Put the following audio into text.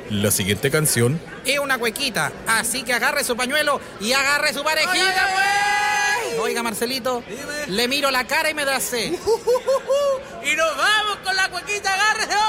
La siguiente canción es una cuequita, así que agarre su pañuelo y agarre su parejita, güey. Oiga, Marcelito, dime. le miro la cara y me da sed. Y nos vamos con la cuequita, agárrese.